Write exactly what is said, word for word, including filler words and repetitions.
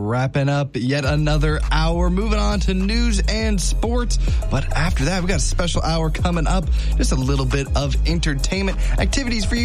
wrapping up yet another hour. Moving on to news and sports. But after that, we got a special hour coming up. Just a little bit of entertainment activities for you